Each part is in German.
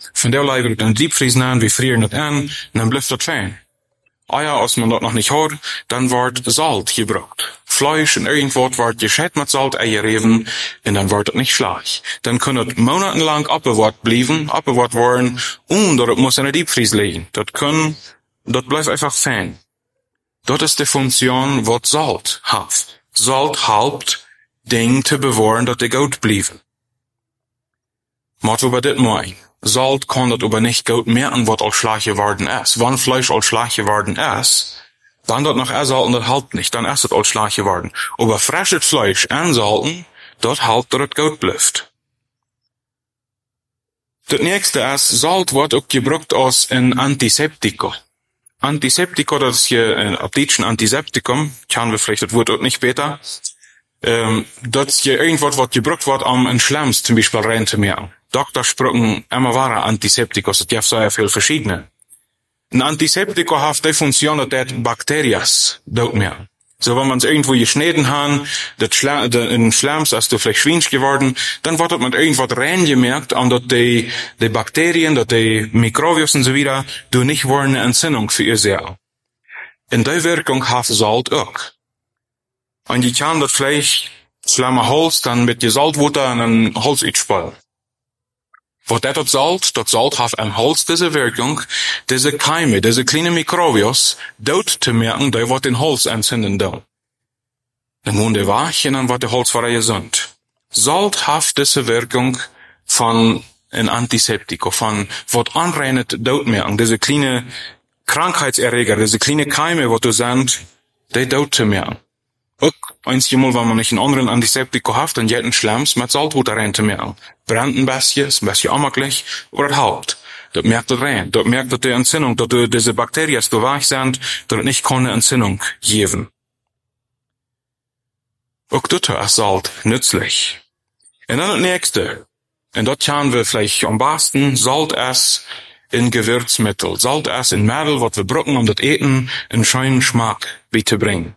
Von der Leib wird den Diepvries an, wir frieren das an, und dann bleibt das fein. Ja, als man das noch nicht hat, dann wird Salz gebraucht. Fleisch und irgendwas wird geschät mit Salz eingereven, und dann wird es nicht schlecht. Dann kann es monatelang abgewahrt worden, und das muss in der Diepvries liegen. Das bleibt einfach fein. Das ist die Funktion, was Salz hat. Salz helpt, Dinge zu bewahren, dass die gut bleiben. Wat we bij dit meinen. Salz kann das aber nicht gut merken, was als schlecht geworden ist. Wenn Fleisch als schlecht geworden ist, dann das noch ersalten, das halt nicht, dann ist es als schlecht geworden. Aber frisches Fleisch ansalten, das halt, dass es gut bleibt. Das nächste ist, Salz wird auch gebraucht als ein Antiseptikum. Antiseptikum, das ist hier ein Abdeitschen Antiseptikum, kennen wir vielleicht das Wort auch nicht später. Das ist hier irgendwas, was gebraucht wird, um ein Schlamms zum Beispiel reinzumerken. Doktor sprechen immer wahre Antiseptikum, es gibt sehr viel verschiedene. Ein Antiseptikum hat die Funktion, dass das Bakterien dort merken. So, wenn man es irgendwo geschnitten hat, in Schlamms ist du vielleicht schwinsch geworden, dann wird das mit irgendwas reingemerkt, und dass die Bakterien, dass die Mikrobien und so wieder, du nicht wollen eine Entzündung für ihr sehr. In der Wirkung hat Salz auch. Und die kann das vielleicht Schlammer Holz dann mit Salzwasser in ein Holz einspülen. Was das Salz hat am Holz diese Wirkung, diese Keime, diese kleinen Mikrobios, dort zu merken, die wird den Holz entzünden da. Dann muss der wach, und dann wird der Holz wieder gesund. Salz hat diese Wirkung von ein Antiseptikum, von was anreinet dort merken, diese kleine Krankheitserreger, diese kleine Keime, was du sagst, die dort zu merken. Auch einmal, wenn man nicht einen anderen Antiseptikum hat, dann jeden Schlamms mit Salzwasser rein zu merken. Brennt ein bisschen ammerlich, aber das Haupt. Das merkt das rein. Das merkt das die Entzündung, dass diese Bakterien so weich sind, dass es nicht keine Entzündung geben. Auch das ist Salz nützlich. Und dann das nächste. Und das können wir vielleicht am besten, Salz ist in Gewürzmittel. Salz ist in Mädel, was wir brauchen, um das Eten einen schönen Geschmack beizubringen.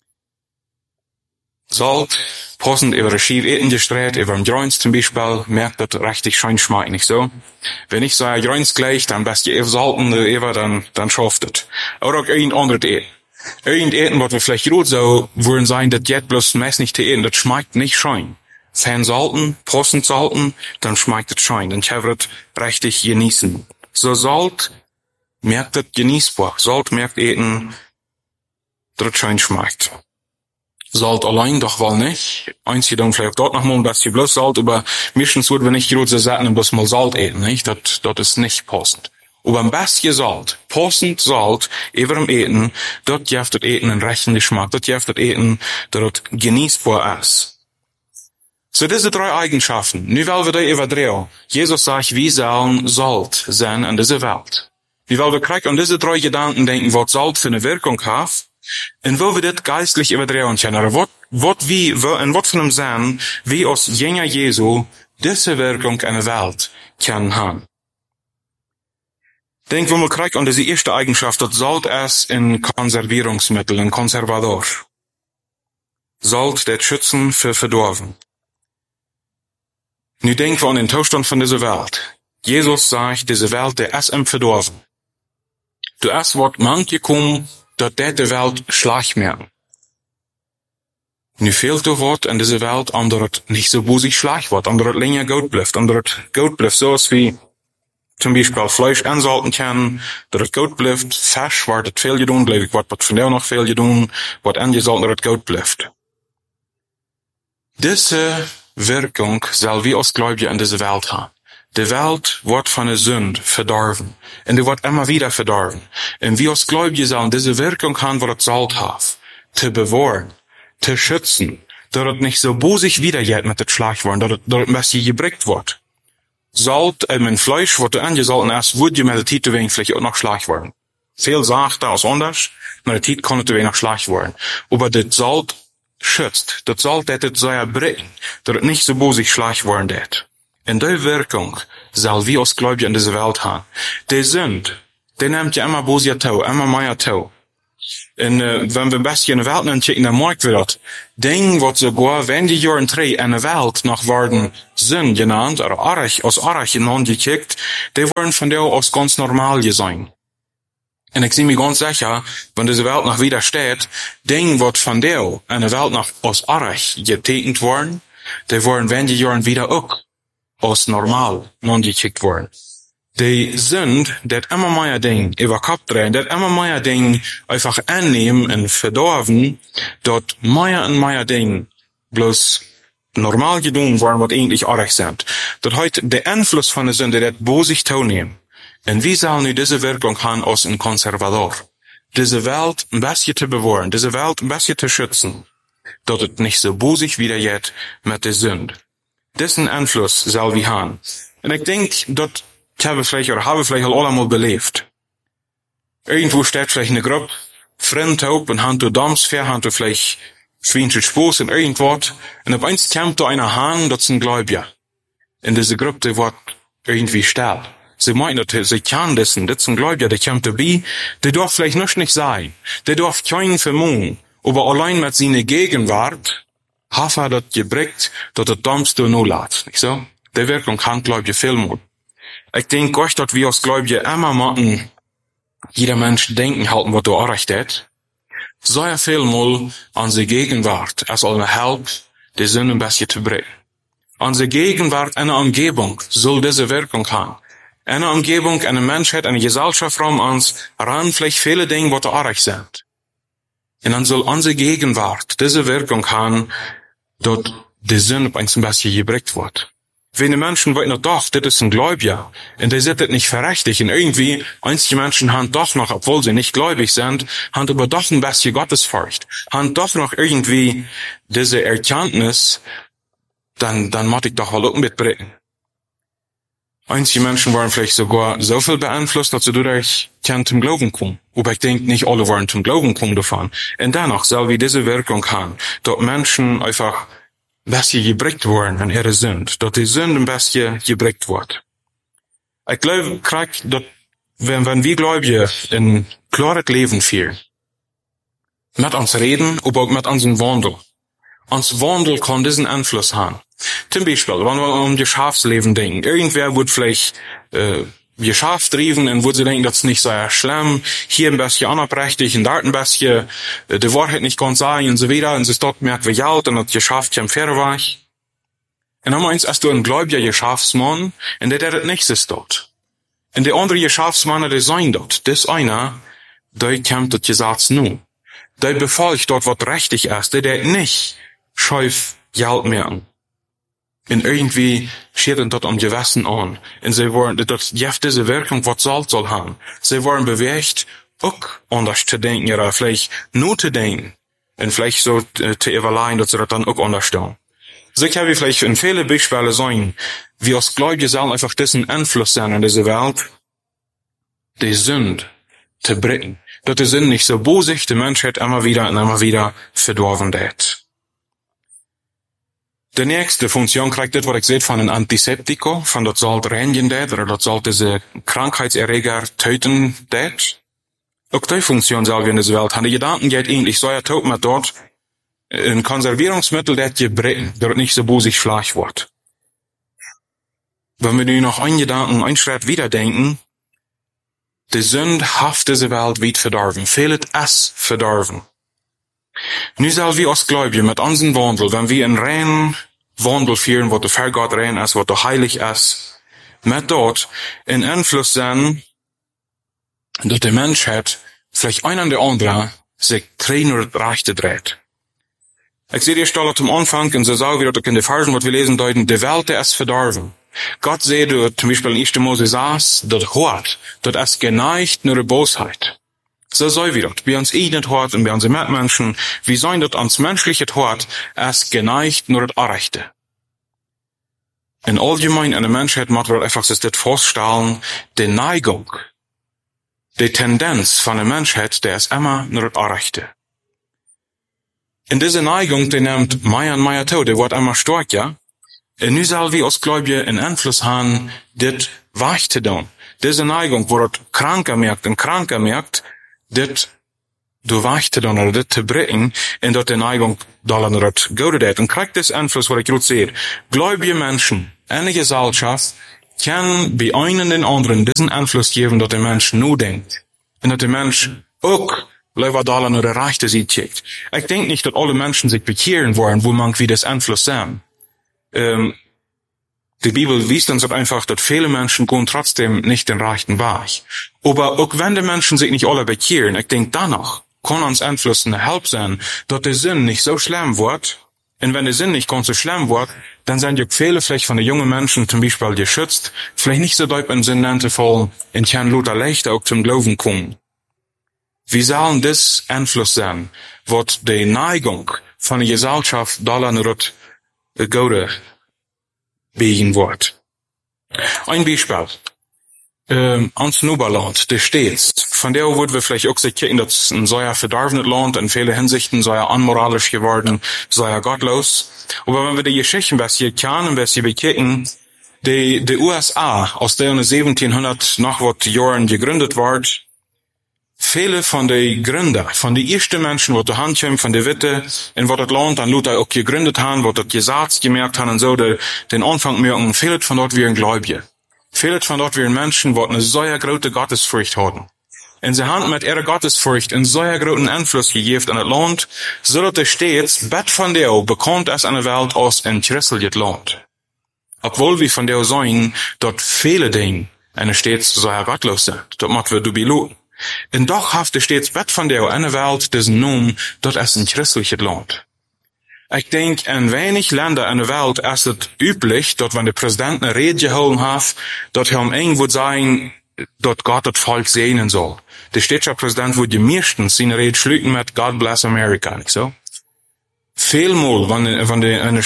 Salz, passend über das schief Eten gestreut, über ein Joints zum Beispiel, merkt das richtig schön schmeckt, nicht so? Wenn ich sage Joints gleich, dann best ihr salten, dann schafft es. Oder auch irgendein anderes Eten. Irgendein Eten, was wir vielleicht gut so würden sein, das jetzt bloß meist nicht zu eten, das schmeckt nicht schön. Fan salten, passend salten, dann schmeckt es schön, dann kann man es richtig genießen. So Salz merkt das genießbar. Salz merkt Eten, dass es schön schmeckt. Salz allein doch wohl nicht. Einzige dann vielleicht dort noch mal ein bisschen bloß Salz, aber meistens würden wir nicht große Sachen bloß mal Salz eten, nicht? Das ist nicht passend. Aber am besten Salz, passend Salz, über dem Eten, dort gibt das Eten einen rechten Geschmack, dort gibt das Eten, dass es genießbar ist. So diese drei Eigenschaften, nu wollen wir die überdrehen. Jesus sagt, wir sollen Salz sein in dieser Welt. Wir wollen kriegen an diese drei Gedanken denken, was Salz für eine Wirkung hat, und wo wir das geistlich überdrehen können, in was von einem Sinn, wie aus jener Jesu, diese Wirkung in der Welt kann haben. Denk, wo wir kriegen an diese erste Eigenschaft, dass Salz ist ein Konservierungsmittel, ein Konservator. Salz, das schützen für Verdorben. Nu denken wir an den Zustand von dieser Welt. Jesus sagt, diese Welt, der ist im Verdorben. Du erst wird manche kommen, dass die Welt schlecht merken. Nu fehlt er wat in diese Welt, omdat het nicht so busig schlecht wird, omdat het länger gut bleibt, omdat het gut bleibt, zoals wie zum Beispiel Fleisch ansalten kann, dass het gut bleibt, Fisch wird het veel gedaan, blijf ik wat von der noch veel gedaan, wat angesalt, dass het gut bleibt. Diese Wirkung soll wie als Gläubige in diese Welt haben. Die Welt wird von der Sünde verdorben. Und die wird immer wieder verdorben. Und wir als Gläubige sollen diese Wirkung haben, was es Salz hat. Zu bewahren, zu schützen, dass es nicht so bosig wiedergeht mit dem Schlagwort, dass es ein bisschen gebrickt wird. Salz, mein Fleisch, was du angesalten hast, würde mit der Zeit vielleicht auch noch schlecht werden. Viel sagt das anders, mit der Zeit kann es noch schlecht werden. Aber das Salz schützt. Das Salz, das es sehr brechen, dass es nicht so bosig schlecht werden wird. In der Wirkung soll wir als Gläubige in dieser Welt haben. Die Sünde, die nimmt ja immer böse Tau, immer mehr Tau. En wenn wir ein bisschen in de Welt anchecken, dan merken wir dat. Ding wat sogar, wenn die Jahren 3 in de Welt noch worden sind genannt, oder als Arch genannt gekickt, die worden von der aus ganz normal sein. En ik zie me ganz sicher, wenn diese Welt noch wieder steht, Ding wat von der in de Welt noch als Arch getekend worden, die worden wenn die Jahren wieder auch als normal gekickt worden. Die sind, dat immer mehr Ding über Kopf drehen, dat immer mehr Ding einfach annehmen und verdorben, dort mehr und mehr Ding bloß normal gedungen worden, was eigentlich arg sind. Dat heute der Einfluss von der Sünde, dat bo sich teilnehmen. Und wie soll nu diese Wirkung haben als ein Konservator? Diese Welt ein bisschen zu bewahren, diese Welt ein bisschen zu schützen, dat het nicht so bosig wieder geht mit der Sünde. Diesen Einfluss soll wir haben. Und ich denke, dat haben wir vielleicht al allemaal beleefd. Irgendwo steht vielleicht eine Gruppe, Freunde op, en hand du Damsfair, hand du vielleicht Schweinsche Spoos en irgendwas, und op eens kommt da einer Hahn, dat sind Gläubiger. In diese Gruppe, die wird irgendwie sterben. Sie meinen, dass sie kann das sind Gläubiger, die kommt dabei, die darf vielleicht nicht sein. Die darf keinen vermuten, aber allein mit seiner Gegenwart, hat er das gebringt, dass der Damste nur lässt, nicht so? Die Wirkung kann Gläubiger viel mehr. Ich denke euch, dass wir als Gläubige immer machen, jeder Mensch denken halten, was du recht hat. So ja viel mal an die Gegenwart, als eine Help, die Sünde ein bisschen zu bringen. An die Gegenwart einer Umgebung soll diese Wirkung haben. Eine Umgebung, eine Menschheit, eine Gesellschaft um uns, ran vielleicht viele Dinge, was du recht sind. Und dann soll unsere Gegenwart diese Wirkung haben, dass die Sünde ein bisschen gebringt wird. Wenn die Menschen wollen doch, das ist ein Gläubiger, und die sind das nicht verrechtigt, und irgendwie, einige Menschen haben doch noch, obwohl sie nicht gläubig sind, haben aber doch ein bisschen Gottesfurcht, haben doch noch irgendwie diese Erkenntnis, dann muss ich doch mal auch mitbringen. Einige Menschen waren vielleicht sogar so viel beeinflusst, dass sie dadurch zum Glauben kommen. Aber ich denke, nicht alle waren zum Glauben kommen davon. Und dennoch soll wir diese Wirkung haben, dass Menschen einfach ein bisschen gebreckt worden an ihre Sünde, dass die Sünde ein bisschen gebreckt wird. Ich glaube, dass wenn wir Gläubige ein klares Leben führen, mit uns reden, aber auch mit unserem Wandel. Uns Wandel kann diesen Einfluss haben. Zum Beispiel, wenn wir um das Schafsleben denken, irgendwer wird vielleicht ihr Schaf trieben und würde denken, das ist nicht so schlimm, hier ein bisschen anerprächtig und dort ein bisschen die Wahrheit nicht ganz sagen und so weiter, und es ist dort merkt wie Geld und das Schaf kommt fair weich. Und dann meinst du, ein gläubiger Schafsmann, und der das nicht ist dort. Und der andere Schafsmann, der sein dort, das einer, der kommt das Gesetz nur. Der befolgt dort, was richtig ist, der nicht schäuf Geld mehr an. Und irgendwie steht dann dort am Gewissen an. Und sie wollen, dort jeft diese Wirkung, was soll haben. Sie wollen bewegt, auch anders zu denken, oder vielleicht nur zu denken. Und vielleicht so zu evaluieren, dass sie das dann auch anders tun. So kann wir vielleicht in viele Beispiele sein, wie als Gläubige sollen einfach diesen Einfluss sein in diese Welt, die Sünde zu bringen. Dass die Sünde nicht so bosig, die Menschheit immer wieder verdorben wird. De nächste Funktion kriegt das, was ich sehe, von einem Antiseptico, von das sollte reinigen das, oder das sollte diese Krankheitserreger töten das. Auch die Funktion soll wir in dieser Welt haben. Die Gedanken geht eigentlich so, tot mit dort ein Konservierungsmittel, das gebrechen, damit nicht so bosig Fleisch wird. Wenn wir nun noch einen Gedanken, einen Schritt wieder denken, die Sünde haft diese Welt weit verdorben, fehlt es verdorben. Nu soll wir als Gläubige mit unserem Wandel, wenn wir einen reinen Wandel führen, wo der für Gott rein ist, wo der heilig ist, mit dort in Einfluss sein, dass der Menschheit vielleicht ein an der andere sich drehen oder rechte dreht. Ich sehe die Stelle zum Anfang, und so sagen wir, dass in den Versen, was wir lesen, deuten, die Welt ist verdorben. Gott seht, zum Beispiel in 1. Mose 6, das Hort, das ist geneigt nur der Bosheit. So soll wir das. Bei uns eigenen Hort und bei unseren Mitmenschen, wie sollen das ans menschliche Hort erst geneigt nur das Rechte. In allgemein in der Menschheit muss man einfach sich das vorstellen, die Neigung, die Tendenz von der Menschheit, der ist immer nur das Rechte. In diese Neigung, die nimmt mehr und mehr zu, die wird immer stärker. Und nu soll wir als Gläubige einen Einfluss haben, das weich zu tun. Diese Neigung, wo das kranker merkt, das du wachte dan naar dit te brengen en dat de neigung dan naar het goede deed. En krijgt dus invloed wat ik goed zeg. Gläubige mensen en de Gesellschaft kan bij een en den anderen diesen invloed geven dat de mens nu denkt. En dat de mens ook Lever Dollar naar de rechte ziet checkt. Ik denk niet dat alle mensen zich bekehren wollen, wo man wie das Einfluss sein. Die Bibel wies uns einfach, dass viele Menschen gehen trotzdem nicht den rechten Weg. Aber auch wenn die Menschen sich nicht alle bekehren, ich denke danach, kann uns Einfluss eine Help sein, dass der Sinn nicht so schlimm wird. Und wenn der Sinn nicht ganz so schlimm wird, dann sind ja viele vielleicht von den jungen Menschen zum Beispiel geschützt, vielleicht nicht so deutlich in Sinn zu fallen, und kann Luther leichter auch zum Glauben kommen. Wie sollen das Einfluss sein, wat die Neigung von der Gesellschaft dollar naar het Gode biegen wordt? Ein Beispiel. Ans Nuberland, der States. Von der würden wir vielleicht auch sagen, dass es ein sehr verdarbenes Land in vielen Hinsichten sehr unmoralisch geworden, sehr gottlos. Aber wenn wir die Geschichte ein bisschen kennen, ein bisschen bekicken, die USA, aus der 1700 noch wat Jahren gegründet wurde, viele von den Gründer, von den ersten Menschen, die die Hand haben, von der Witte, in wat das Land an Luther auch gegründet haben, wat das Gesetz gemerkt haben und so, den Anfang merken, viele von dort wären Gläubige. Viele von dort wären Menschen, die eine sehr große Gottesfurcht hatten. Und sie haben mit ihrer Gottesfurcht einen sehr großen Einfluss gegeben an das Land, so dass es stets, bet von der bekannt ist an der Welt als ein christliches Land. Obwohl wir von der sagen, dass viele Dinge eine stets sehr gottlos sind. Das macht wir dubiloten. En doch heeft steeds bet van de ene wereld diesen Namen, dat is een christliches Land. Ik denk, in weinig Länder in der Welt ist es üblich, dass wenn der Präsident eine Rede gehalten hat, dass er irgendwo sagen, dass Gott das Volk segnen soll. Der städtische Präsident würde meistens seine Rede schließen mit God bless America, nicht so? Vielmal, wenn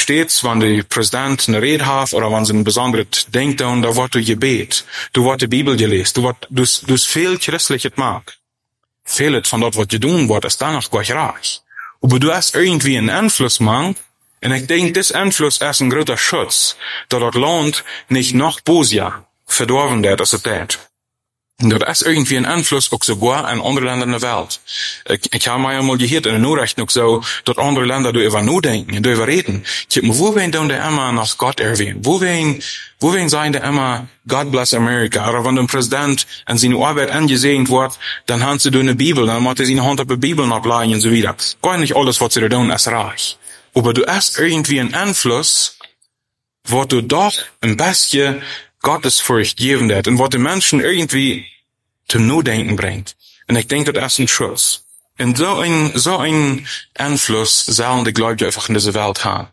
der Präsident eine Rede hat, oder wenn sie ein besonderes Ding tun, da wird du Gebet, du wird die Bibel gelesen, du viel christliches mag. Vieles von dort, was du tun wird, ist danach gleich reich. Aber du hast irgendwie einen Einfluss, Mann, und ich denke, das Einfluss ist ein großer Schutz, dass das Land nicht noch böser verdorben wird, als es tät. Und das ist irgendwie ein Einfluss auch sogar in andere Länder in der Welt. Ich habe mal einmal gehört in den Nachrichten auch so, dass andere Länder darüber nachdenken und darüber reden. Wo wollen dann der immer nach Gott erwähnen? Wo wollen sein der immer God bless America? Oder wenn der Präsident an seine Arbeit angesehen wird, dann haben sie eine Bibel, dann macht er seine Hand auf die Bibel ableihen und so wieder. Gar nicht alles, was sie da tun, ist reich. Aber du hast irgendwie einen Einfluss, wo du doch ein bisschen Gottesfurcht geben wird und was die Menschen irgendwie zum Nachdenken bringt. Und ich denke, das ist ein Schutz. Und so ein Einfluss sollen die Gläubigen einfach in dieser Welt haben.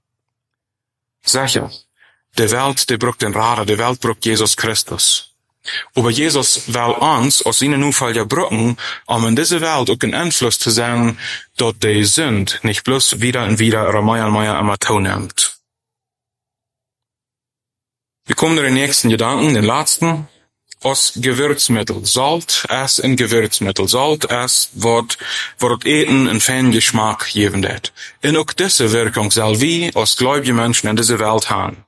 Sicher, die Welt, die braucht den Rat, die Welt braucht Jesus Christus. Aber Jesus will uns, aus seinen Unfall brücken, um in dieser Welt auch einen Einfluss zu sein, dass die Sünde nicht bloß wieder und wieder oder mehr und mehr immer zunimmt. Wir kommen zu den nächsten Gedanken, den letzten. Als Gewürzmittel. Salz ist ein Gewürzmittel. Salz ist, was Eten einen feinen Geschmack geben wird. Und auch diese Wirkung soll wir als gläubige Menschen in dieser Welt haben.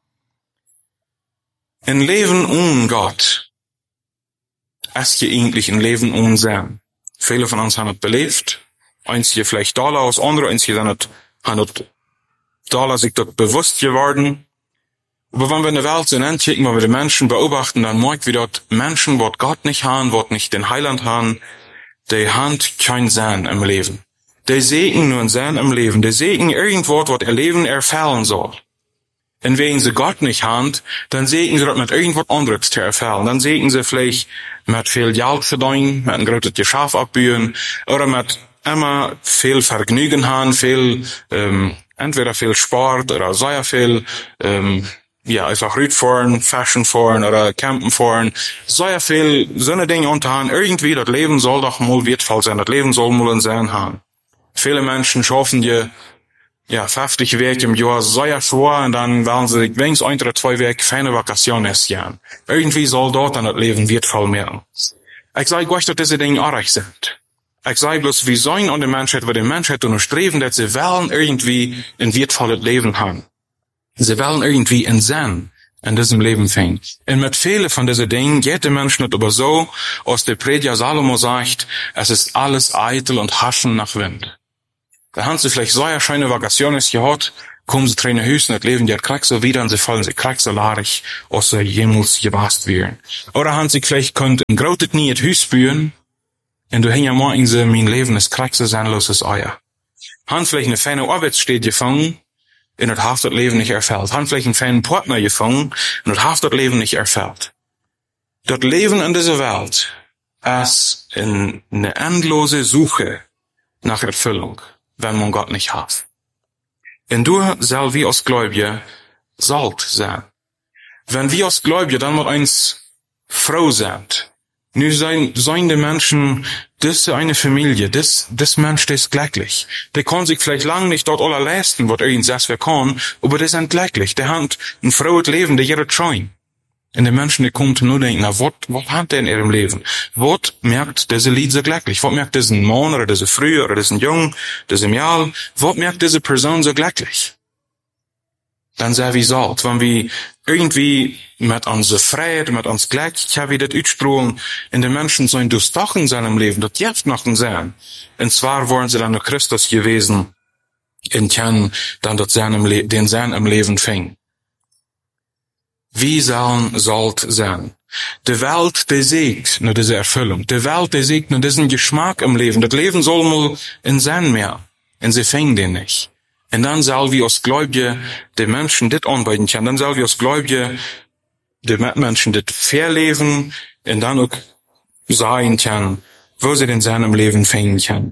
Ein Leben ohne Gott ist ja eigentlich ein Leben ohne Sinn. Viele von uns haben es belebt. Einige vielleicht Dollar aus andere, einige haben es Dollar sich dort bewusst geworden. Aber wenn wir in der Welt sind, anchecken, wenn wir die Menschen beobachten, dann merken wir dort Menschen, die Gott nicht haben, die nicht den Heiland haben, die haben keinen Sinn im Leben. Die sehen nur einen Sinn im Leben. Die sehen irgendwo, was ihr Leben erfüllen soll. Und wenn sie Gott nicht haben, dann sehen sie dort mit irgendwas anderes zu erfüllen. Dann sehen sie vielleicht mit viel Geld verdienen, mit einem großen Geschäft abbauen, oder mit immer viel Vergnügen haben, entweder viel Sport oder sehr viel, einfach Rüdfahren, Fashion fahren oder Campen fahren, sehr viel so eine Dinge unterhaben. Irgendwie, das Leben soll doch mal wertvoll sein, das Leben soll mal einen Sinn haben. Viele Menschen schaffen 50 Wege im Jahr sehr schwer und dann wollen sie wenigstens 1 oder 2 Wege feine Vacationen gehen. Irgendwie soll dort dann das Leben wertvoll werden. Ich sage euch, dass diese Dinge auch recht sind. Ich sage bloß, wir sollen an der Menschheit, weil die Menschheit nur streben, dass sie wollen irgendwie ein wertvolles Leben haben. Sie wollen irgendwie einen Sinn in diesem Leben fängt. Und mit vielen von diesen Dingen geht der Mensch nicht aber so, als der Prediger Salomo sagt, es ist alles eitel und haschen nach Wind. Da haben sie vielleicht so eine schöne Vacationes gehabt, kommen sie drin Hüsten, das Leben geht krieg so wieder und sie fallen sie krieg so larig, als sie jemals gewasst werden. Oder haben sie vielleicht könnt ein großes nie het Hüs spüren, und du hängst morgen sie, mein Leben ist krieg so sinnloses Eier. Haben vielleicht eine feine Arbeitsstätte gefangen, und das hat das Leben nicht erfüllt. Haben vielleicht einen feinen Partner gefangen, und das hat das Leben nicht erfüllt. Das Leben in dieser Welt ist eine endlose Suche nach Erfüllung, wenn man Gott nicht hat. Und du soll wie als Gläubige Salt sein. Wenn wir als Gläubige dann mit uns froh sind, nu zijn die Menschen, das eine Familie, das Mensch, der ist glücklich. Der kann sich vielleicht lang nicht dort alles leisten, was irgend selbst wer kann, aber der sind glücklich. Der hat ein frohes Leben, der jeder schein. Und die Menschen, die kommen nur denken, na, was hat der in ihrem Leben? Was merkt diese Lied so glücklich? Was merkt diesen Mann oder diese Früh oder diesen Jung, diesen Jahr? Was merkt diese Person so glücklich? Dann sei wie Salt, wenn wir irgendwie mit unserer Freiheit, mit uns Glück, ja, wie das ausstrahlen, in den Menschen sollen durchstochen in seinem Leben, das jetzt noch sein. Und zwar waren sie dann noch Christus gewesen, und können dann den Sein im Leben fängen. Wie sollen Salt sein? Die Welt, die siegt nur diese Erfüllung. Die Welt, die siegt nur diesen Geschmack im Leben. Das Leben soll mal in Sein mehr. Und sie fängen den nicht. Und dann soll wir als Gläubige die Menschen das anbieten können. Dann soll wir als Gläubige die Menschen das verleben und dann auch sagen können, wo sie den Sein im Leben fängen können.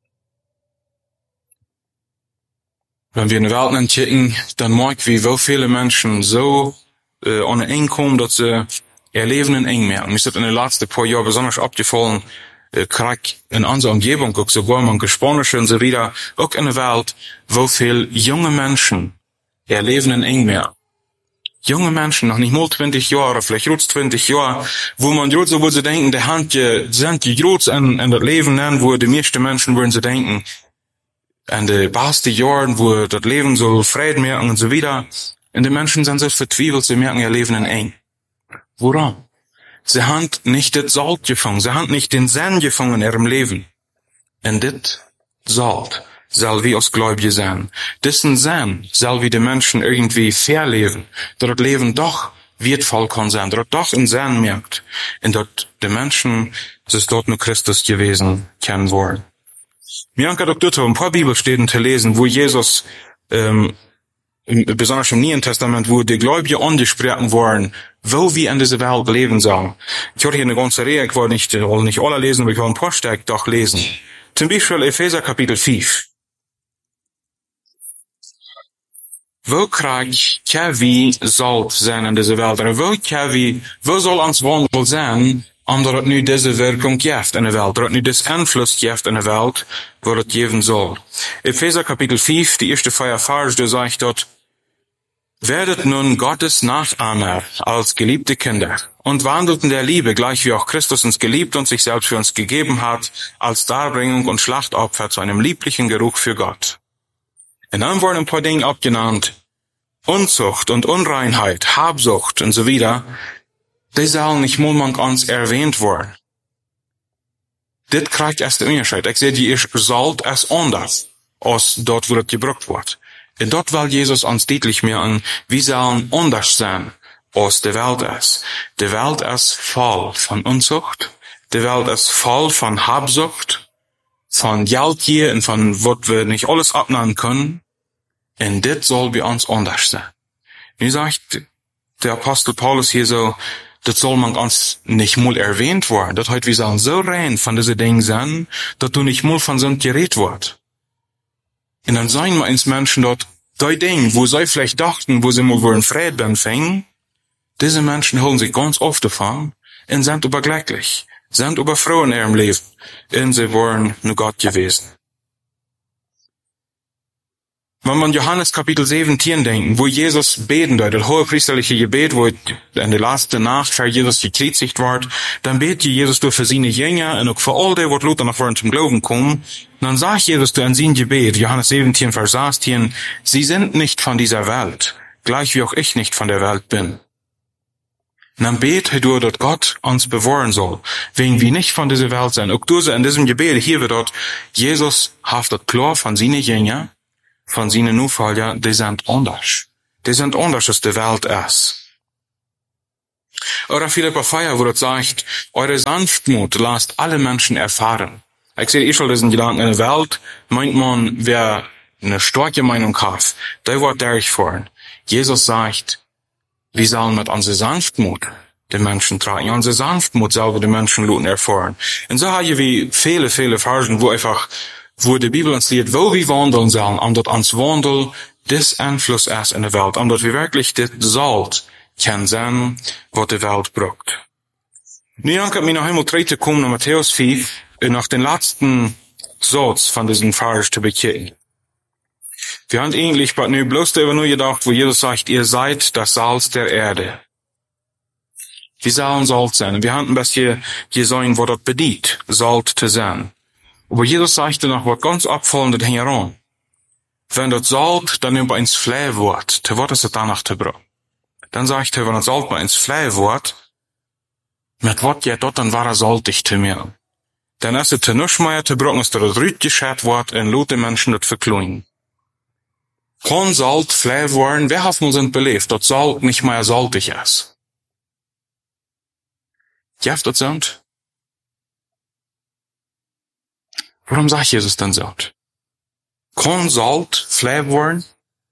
Wenn wir in der Welt angucken, dann merken wir, wo viele Menschen so ohne eng kommen, dass sie ihr Leben in eng merken. Mir ist das in den letzten paar Jahren besonders abgefallen, krieg in unserer Umgebung, auch sogar man gesponnen und so wieder, auch in der Welt, wo viel junge Menschen ihr Leben in eng merken. Junge Menschen, noch nicht mal 20 Jahre, vielleicht rutsch 20 Jahre, wo man so, wo sie denken, die Hand, sind die groß in das Leben nennen, wo die meisten Menschen würden sie denken, in den besten Jahren, wo das Leben so Frieden merken und so wieder. Und die Menschen sind so vertwiebelt, sie merken ihr Leben in eng. Woran? Sie haben nicht das Salt gefangen, sie haben nicht den Sinn gefangen in ihrem Leben. Und das Salt soll wie als Gläubige sein. Diesen Sinn soll wie die Menschen irgendwie verleben, dass das Leben doch wertvoll kann sein, dass doch einen Sinn merkt. Und dass die Menschen, es ist dort nur Christus gewesen, kennen wollen. Mir hat auch dort ein paar Bibelstellen zu lesen, wo Jesus, besonders im Neuen Testament, wo die Gläubigen angesprochen worden, wo wir in dieser Welt leben sollen. Ich habe hier eine ganze Reihe, ich wollte nicht alle lesen, aber ich will ein paar Stück doch lesen. Zum Beispiel Epheser Kapitel 5. Wo krieg wie Salt sein in dieser Welt? Oder wo soll uns Wandel sein, omdat het nu diese Wirkung gibt in der Welt, dat het nu des Einfluss gibt in der Welt, wo het geben soll. Epheser Kapitel 5, die erste 4 Vers, da sagt dort, werdet nun Gottes Nachahmer als geliebte Kinder und wandelt in der Liebe, gleich wie auch Christus uns geliebt und sich selbst für uns gegeben hat, als Darbringung und Schlachtopfer zu einem lieblichen Geruch für Gott. Und dann wurden ein paar Dinge abgenannt, Unzucht und Unreinheit, Habsucht und so wieder, die sollen nicht mal uns erwähnt worden. Dit kriegt erst den Unterschied. Ich sehe, die ist Salt als anders, als dort, wo das gebraucht wird. Und dort will Jesus uns deutlich machen, wir sollen anders sein, als die Welt ist. Die Welt ist voll von Unzucht. Die Welt ist voll von Habsucht, von Geldgier und von was wir nicht alles abnehmen können. Und dit soll bei uns anders sein. Nu sagt der Apostel Paulus hier so, das soll man uns nicht mal erwähnt werden. Das heute wir sollen so rein von diesen Dingen sein, dass du nicht mal von so einem Gerät wird. Und dann sagen wir uns Menschen dort, die Dinge, wo sie vielleicht dachten, wo sie mal wollen Frieden empfangen, diese Menschen holen sich ganz oft davon und sind überglücklich, sind überfroh in ihrem Leben. Und sie waren nur Gott gewesen. Wenn man Johannes Kapitel 17 denken, wo Jesus beten dort, das hohepriesterliche Gebet, wo in der letzten Nacht für Jesus gekreuzigt wird, dann betet Jesus durch für seine Jünger und auch für all die, die Luther nach vorne zum Glauben kommen. Und dann sagt Jesus durch in sein Gebet, Johannes 17, Vers 18, sie sind nicht von dieser Welt, gleich wie auch ich nicht von der Welt bin. Und dann beten wir, dass Gott uns bewahren soll, wegen wir nicht von dieser Welt sind. Auch du in diesem Gebet hier wird dort, Jesus haftet klar von seinen Jüngern, von seinen Nachfolgern, die sind anders. Die sind anders, als die Welt ist. Oder Philipper 4, wo das sagt, eure Sanftmut lasst alle Menschen erfahren. Ich sehe schon diesen Gedanken, in der Welt meint man, wer eine starke Meinung hat, der wird durchfahren. Jesus sagt, wir sollen mit unserer Sanftmut den Menschen tragen. Unsere Sanftmut selber den Menschen erfahren. Und so haben wir viele Versen, wo die Bibel uns lehrt, wo wir wandeln sollen, und dass uns Wandel das Einfluss ist in der Welt, und dass wir wirklich das Salz können sein, was die Welt braucht. Nu danke mir noch einmal zurückzukommen nach Matthäus 5, nach den letzten Satz von diesem Vers zu bekennen. Wir haben eigentlich nu bloß darüber nur gedacht, wo Jesus sagt, ihr seid das Salz der Erde. Wir sollen Salz sein. Wir haben ein bisschen gesehen, wo das bedient, Salz zu sein. Aber Jesus sagte noch was ganz abfallendes heran. Wenn das Salz dann über ins Fleisch wird, dann wird es danach zu bringen. Dann sagt er, wenn das Salz mal ins Fleisch wird, mit was ja dort, dann war er salzig zu mir. Dann ist es zu nichts mehr zu bringen, dass das Rüt geschert wird, und laut den Menschen das verkleinen. Kann Salz Fleisch werden, wer hat uns belebt, dass Salz nicht mehr salzig ist? Ja, das sind? Warum sagt Jesus dann so? Kann Salz Fleisch werden?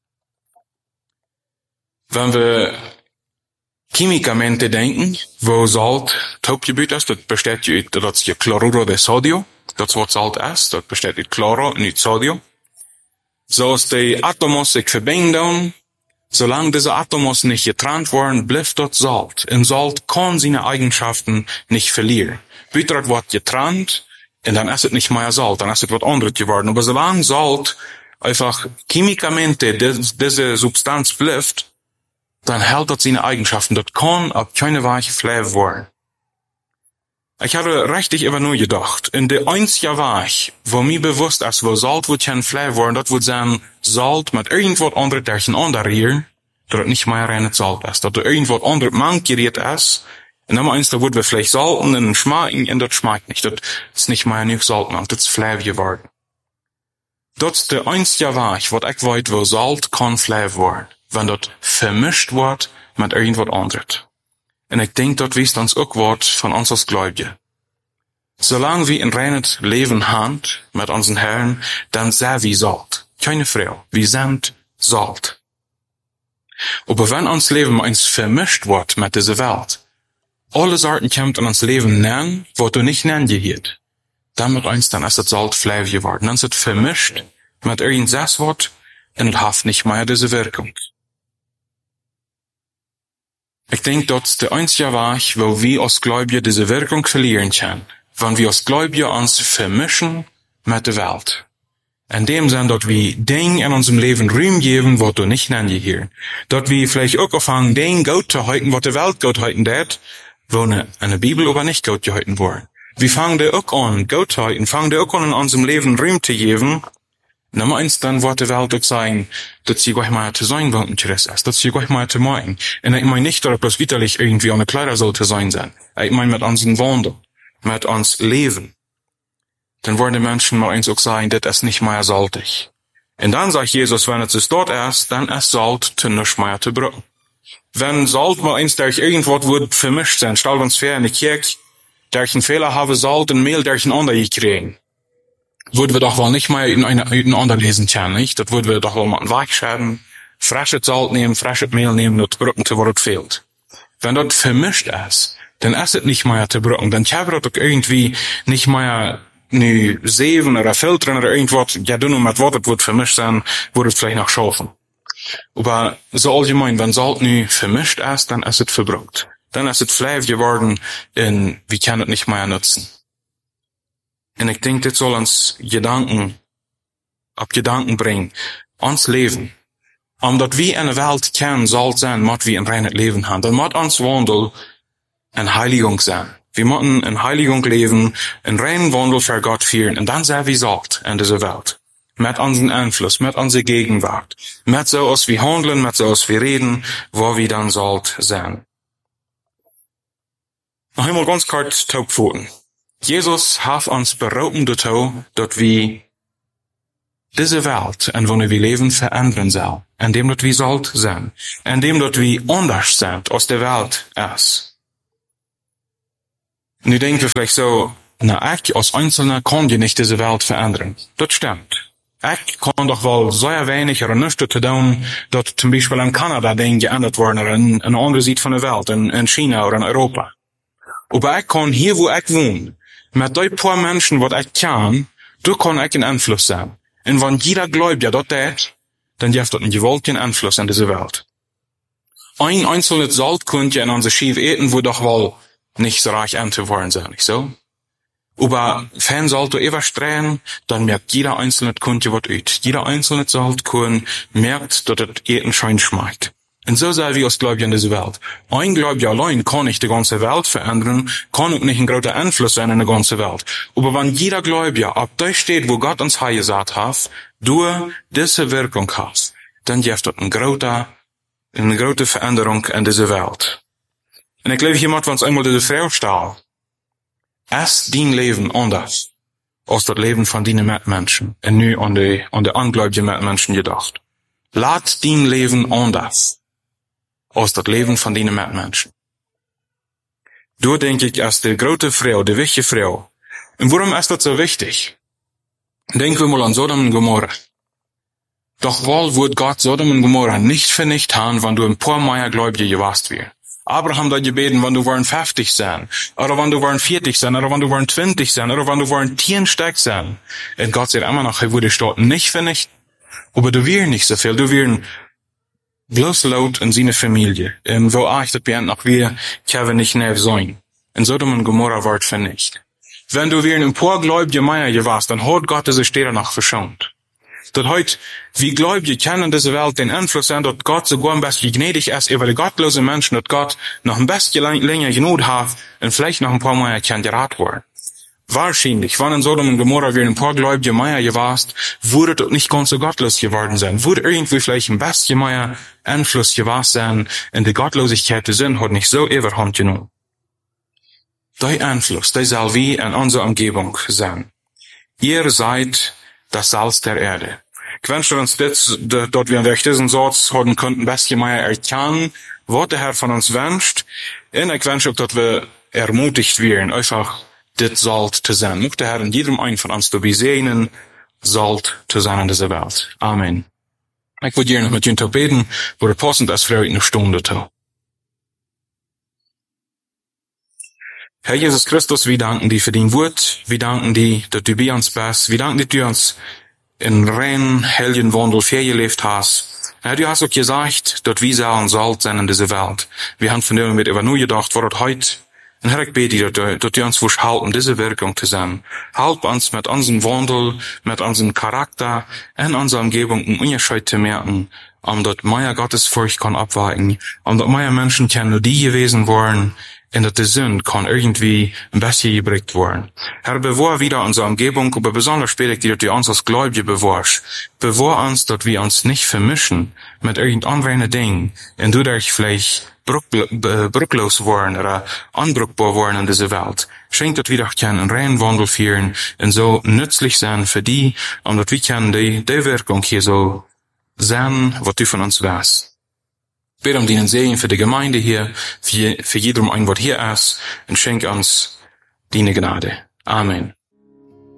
Wenn wir Chemikamente denken, wo Salz taubgebiet ist, das besteht aus Chloruro de Sodio, das was Salz ist, das besteht aus Chloro und Sodio. So als die Atomos sich verbinden, solange diese Atomos nicht getrennt werden, bleibt dort Salz. Und Salz kann seine Eigenschaften nicht verlieren. Bitte wird getrennt, und dann ist es nicht mehr Salz, dann ist es was anderes geworden. Aber solange Salz einfach Chemikamente, diese Substanz bleibt, dann hält das seine Eigenschaften. Das kann auf keine Weise Fleisch werden. Ich habe richtig über nur gedacht. In der einzige Weg, wo mir bewusst ist, wo Salz wird kein Fleisch werden, das wird sein, Salz mit irgendwas anderes durcheinander rühren, dass es nicht mehr reines Salz ist. Dass irgendwas anderes mankiert ist, und dann eins, da wird wir vielleicht salten und schmecken, und das schmeckt nicht. Das ist nicht mehr nicht Salz, das ist Fleisch geworden. Das ist der einzige Weg, was ich weiß, wo Salz kann Fleisch werden, wenn das vermischt wird mit irgendwas anderes. Und ich denke, das wisst uns auch was von uns als Gläubige. Solange wir ein reines Leben haben mit unseren Herren, dann sind wir Salz. Keine Frage. Wir sind Salz. Aber wenn uns Leben eins vermischt wird mit dieser Welt, alle Sorten kommt in uns Leben nennen, wo du nicht nennen gehört, dann mit uns, dann ist das Salz Fleisch geworden. Dann ist es vermischt mit irgendwas wird, und es hat nicht mehr diese Wirkung. Ich denke, das ist der einzige Weg, wo wir als Gläubige diese Wirkung verlieren können, wenn wir als Gläubige uns vermischen mit der Welt. In dem Sinn, dass wir Dinge in unserem Leben Raum geben, was du nicht nennen hier. Dass wir vielleicht auch anfangen, Dinge Gott zu halten, was die Welt Gott halten wird, wo in der Bibel aber nicht Gott gehalten worden. Wir fangen da auch an, Gott zu halten, fangen da auch an, in unserem Leben Raum zu geben. Nummer eins, dann wird die Welt auch sagen, dass sie gleich mal zu sein wollen, ist, dass sie gleich mal zu machen. Und ich meine nicht, dass es bloß widerlich irgendwie eine Kleider sollte sein. Ich meine mit unseren Wandel, mit uns Leben. Dann wollen die Menschen mal eins auch sagen, das ist nicht mehr salzig. Und dann sagt Jesus, wenn es dort ist, dann ist Salz zu nichts mehr zu brauchen. Wenn Salz mal eins durch irgendwas wird vermischt sein, stell uns vor in der Kirche, durch einen Fehler haben Salz und Mehl durch einen anderen gekriegt. Würden wir doch wohl nicht mehr in einander lesen können, nicht? Das würden wir doch wohl mal wegschreiben, frisches Salz nehmen, frisches Mehl nehmen, das brücken zu, wo das fehlt. Wenn das vermischt ist, dann ist es nicht mehr zu brücken. Dann kann man das irgendwie nicht mehr sehen oder filtern oder irgendwas. Ja, du nur mit was, das wird vermischt sein, würde es vielleicht noch schaffen. Aber so allgemein, wenn Salz vermischt ist, dann ist es verbrückt. Dann ist es Fleisch geworden und wir können es nicht mehr nutzen. Und ich denke, das soll uns Gedanken bringen. Uns Leben. Omdat wir in der Welt kennen, soll sein, muss wir ein reines Leben haben. Dann muss uns Wandel eine Heiligung sein. Wir müssen in Heiligung leben, einen reinen Wandel für Gott führen. Und dann sind wir Salz in dieser Welt. Mit unserem Einfluss, mit unserer Gegenwart. Mit so, als wir handeln, mit so, als wir reden, wo wir dann Salz sein. Noch einmal ganz kurz taubpfoten. Jesus hat uns beroepen dazu, dass wir diese Welt, in der wir leben, verändern sollen. Indem dass wir sollt sein. Indem dass wir anders sind, als der Welt ist. Nu denken wir vielleicht so, na, ich als Einzelner kann ja nicht diese Welt verändern. Das stimmt. Ich kann doch wohl sehr wenig oder nichts zu tun, dass zum Beispiel in Kanada Dinge geändert worden oder in einer anderen Seite von der Welt, in China oder in Europa. Aber ich kann hier, wo ich wohne, mit den paar Menschen, was ich kann, da kann ich einen Einfluss sein. Und wenn jeder glaubt, ja, das, dann gibt das einen gewaltigen Einfluss in diese Welt. Ein einzelnes Salz könnte in unser Schiff eten, wo doch wohl nicht so reich ernte worden sein, nicht so? Aber wenn Salto überstrahlen, dann merkt jeder einzelne Kunde was ut. Jeder einzelne Saltkun merkt, dass das Eten schein schmeckt. Und so sei wir als Gläubige in dieser Welt. Ein Gläubiger allein kann nicht die ganze Welt verändern, kann auch nicht ein großer Einfluss sein in der ganzen Welt. Aber wenn jeder Gläubiger ab da steht, wo Gott uns gesagt hat, du diese Wirkung hast, dann gibt das eine große Veränderung in dieser Welt. Und ich glaube, hier macht uns einmal diese Frage stellen. Ist dein Leben anders als das Leben von deinen Mitmenschen? Und nu an die ungläubigen Mitmenschen gedacht. Laat dein Leben anders als das Leben von deinen Mitmenschen. Du denke ich, ist die große Frau, die wichtige Frau. Und warum ist das so wichtig? Denken wir mal an Sodom und Gomorra. Doch wohl wird Gott Sodom und Gomorra nicht vernichtet haben, wenn du ein paar Meier Gläubige gewasst wirst. Abraham hat gebeten, wenn du waren 50 sein, oder wenn du waren 40 sein, oder wenn du waren 20 sein, oder wenn du waren 10 stark sein. Und Gott sagt immer noch, er würde Stadt nicht vernichten. Aber du wirst nicht so viel, du wirst bloß laut in seine Familie. Und wo ich das beend noch wir, können nicht näher sein. In Sodom und Gomorra wird vernichtet. Wenn du ein paar Gläubige Meier warst, dann hat Gott diese Städte noch verschont. Dat heute, wie Gläubige kennen diese Welt den Einfluss haben, dass Gott sogar ein bisschen gnädig ist über die gottlosen Menschen, dass Gott noch ein bisschen länger genug hat und vielleicht noch ein paar Mal kann geraten werden. Wahrscheinlich, wenn in Sodom und Gomorra wir ein paar Gläubige Meier gewasst, würde das nicht ganz so gottlos geworden sein. Würde irgendwie vielleicht ein bisschen mehr Einfluss gewasst sein in die Gottlosigkeit des Sinn, hat nicht so überhand genommen. Der Einfluss, der soll wie in unserer Umgebung sein. Ihr seid das Salz der Erde. Ich wünsche uns das, dort wir durch diesen Satz haben könnten, ein bisschen mehr erkennen, was der Herr von uns wünscht. Und ich wünsche auch, dass wir ermutigt werden, einfach das Salz zu sein. Möge der Herr in jedem einen von uns dabei sehen, Salz zu sein in dieser Welt. Amen. Ich würde gerne mit Ihnen beten, wo er passend ist für eine Stunde zu. Herr Jesus Christus, wir danken dir für dein Wort. Wir danken dir, dass du bei uns bist. Wir danken dir, dass du uns in reinen, heiligen Wandel gelebt hast. Herr, du hast auch gesagt, dass wir sollen Salz sein in dieser Welt. Wir haben von dem mit über nur gedacht, was das heute. Und Herr, ich bete dir, dass du uns helfen, diese Wirkung zu sein. Help uns mit unserem Wandel, mit unserem Charakter, in unserer Umgebung einen Unterschied zu merken, dass mehr Gottesfurcht kann abweichen, dass mehr Menschen können, die gewesen wollen, und dass die Sünde kann irgendwie ein bisschen geprägt werden. Herr, bewahr wieder unsere Umgebung, aber besonders später, dass du uns als Gläubige bewahrst. Bewahr uns, dass wir uns nicht vermischen mit irgendeinem Ding, und du dadurch vielleicht brücklos worden oder unbrückbar worden in dieser Welt. Schenk, dass wir doch einen reinen Wandel führen und so nützlich sein für die, und dass wir können die Wirkung hier so sein, was du von uns weißt. Bitte um deinen Segen für die Gemeinde hier, für jedem ein, was hier ist, und schenk uns deine Gnade. Amen.